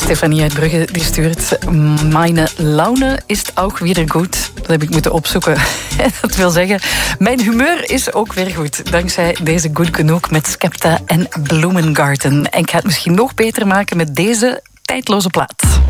Stefanie uit Brugge die stuurt: Meine Laune is ook weer goed. Dat heb ik moeten opzoeken. Dat wil zeggen, mijn humeur is ook weer goed. Dankzij deze Good Genoeg met Skepta en Blumengarten. En ik ga het misschien nog beter maken met deze tijdloze plaat.